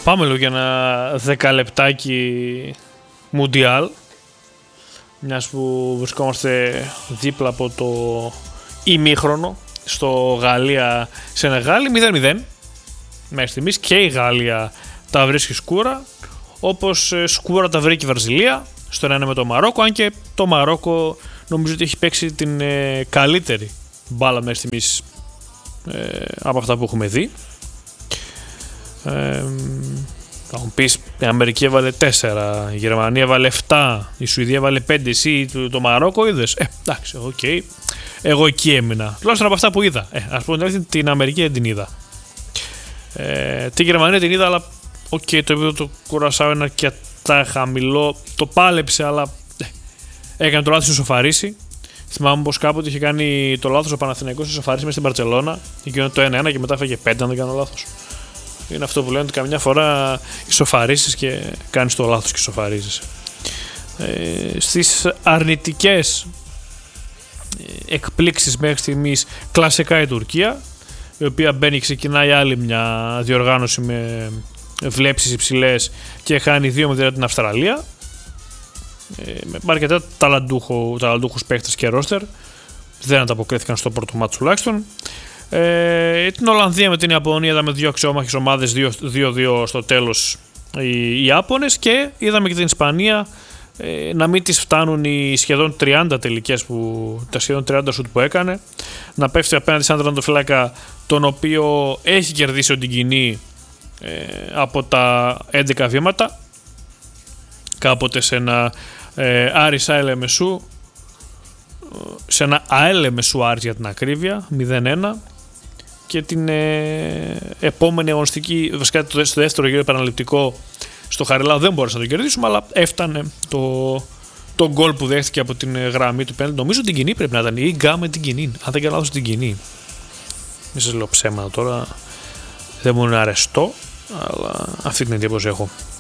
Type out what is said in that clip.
Πάμε λίγο για ένα 10 λεπτάκι Μουντιάλ, μιας που βρισκόμαστε δίπλα από το ημίχρονο στο Γαλλία-Σενεγάλη 0-0 μέχρι στιγμής, και η Γαλλία τα βρίσκει σκούρα, όπως σκούρα τα βρήκε η Βραζιλία στο 1 με το Μαρόκο, αν και το Μαρόκο νομίζω ότι έχει παίξει την καλύτερη μπάλα μέχρι στιγμής από αυτά που έχουμε δει. Θα μου πεις, η Αμερική έβαλε 4, η Γερμανία έβαλε 7, η Σουηδία έβαλε 5, εσύ το Μαρόκο είδες? Εντάξει, οκ. Εγώ εκεί έμεινα. Τουλάχιστον από αυτά που είδα. Ας πούμε την Αμερική δεν την είδα. Τη Γερμανία την είδα, αλλά οκ, το επίπεδο του Κουρασάου είναι αρκετά χαμηλό. Το πάλεψε, αλλά έκανε το λάθος να σοφαρίσει. Θυμάμαι πως κάποτε είχε κάνει το λάθος ο Παναθηναϊκός να σοφαρίσει μέσα στην Μπαρτσελώνα. Είχε το 1-1 και μετά έφαγε 5, αν δεν κάνω λάθος. Είναι αυτό που λένε ότι καμιά φορά ισοφαρίσεις και κάνεις το λάθος και ισοφαρίζεις. Στις αρνητικές εκπλήξεις μέχρι στιγμής, κλασικά η Τουρκία, η οποία μπαίνει και ξεκινάει άλλη μια διοργάνωση με βλέψεις υψηλές και χάνει 2-0 την Αυστραλία, με αρκετά ταλαντούχους παίχτες και ρόστερ. Δεν ανταποκρίθηκαν στο πρώτο μάτσο τουλάχιστον. Την Ολλανδία με την Ιαπωνία είδαμε δύο αξιόμαχες ομάδες, 2-2 στο τέλος οι Ιάπωνες, και είδαμε και την Ισπανία να μην τις φτάνουν οι σχεδόν 30 τελικές τα σχεδόν 30 σουτ που έκανε, να πέφτει απέναντι σε έναν τερματοφύλακα τον οποίο έχει κερδίσει ο Ντιγκινή από τα 11 βήματα κάποτε σε ένα Άρης Άιλε Μεσού, σε ένα Αέλε Μεσού Άρης για την ακρίβεια, 0-1, και την επόμενη αγωνιστική, βασικά στο δεύτερο γύρο επαναληπτικό στο Χαριλάου δεν μπόρεσε να το κερδίσουμε, αλλά έφτανε το γκολ που δέχτηκε από την γραμμή του πέναλτι. Νομίζω την κοινή πρέπει να ήταν, ή γκάμε την κοινή, αν δεν κάνω λάθος την κοινή. Μην σας λέω ψέματα τώρα, δεν μου είναι αρεστό, αλλά αυτή την εντύπωση έχω.